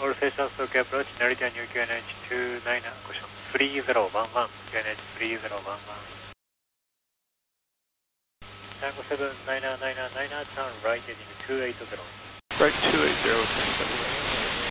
All stations OK approach, Narita New QNH 29, caution 3011, QNH 3011. Tango 7, 9999, turn right heading 280. Right 280.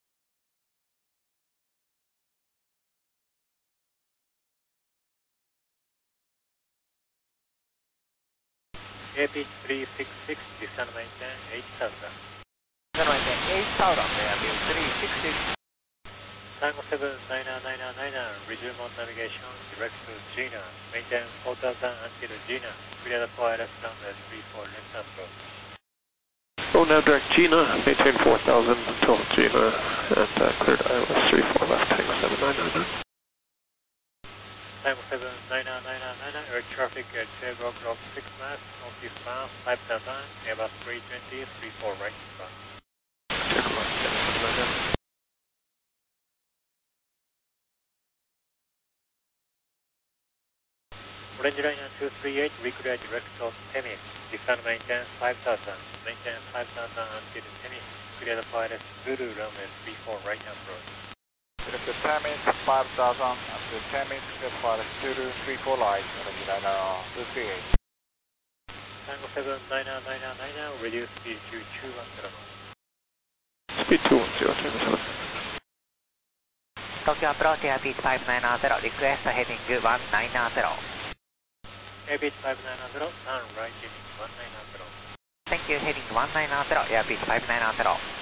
AP 366, descend maintain 8000. Descend maintain 8000, AP 366. Tango 7, 9999, resume on navigation, direct to Gina, maintain 4000 until Gina, clear the power left runway 34 left approach. Oh, now direct Gina, maintain 4000 until Gina, and cleared ILS 34 left, Tango 7999. Tango 7, 9999, air traffic at Chevrolet Grove 6 miles, northeast bound, 5000, Airbus 320, 34 right front. Orange Liner 238, recreate direct of Temis, descend maintain 5000, maintain 5000 until Temis, clear the pilot, Zulu runway 34 right approach. Direct to Temis 5000, until Temis, clear the pilot, Zulu 34 right, Orange Liner 238. Tango 7, 9999, reduce speed to 210 knots. Speed 210, Tango 7. Tokyo approach, Airbus 590, request heading 190. Airbus 590, turn right heading 190. Thank you, heading 190, Airbus 590.